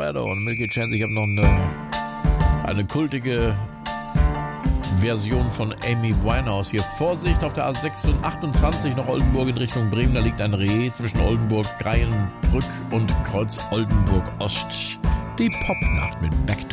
Shadow und Milky Chance. Ich habe noch eine kultige Version von Amy Winehouse. Hier Vorsicht auf der A28 nach Oldenburg in Richtung Bremen. Da liegt ein Reh zwischen Oldenburg, Greienbrück und Kreuz Oldenburg Ost. Die Popnacht mit Back to